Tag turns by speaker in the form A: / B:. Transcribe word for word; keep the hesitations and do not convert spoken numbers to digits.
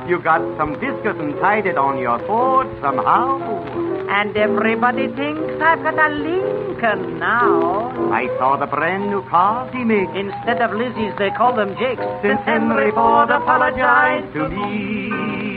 A: You got some biscuit and tied it on your throat somehow.
B: And everybody thinks I've got a Lincoln now.
A: I saw the brand new cars he makes.
B: Instead of Lizzie's, they call them Jakes.
A: Since Henry Ford apologized to me.